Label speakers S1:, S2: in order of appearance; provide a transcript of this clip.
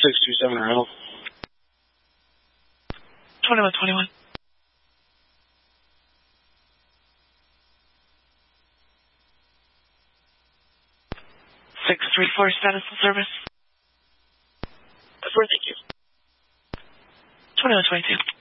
S1: 627 around.
S2: 2121. 634 status of service.
S1: That's where, thank you.
S2: 2122.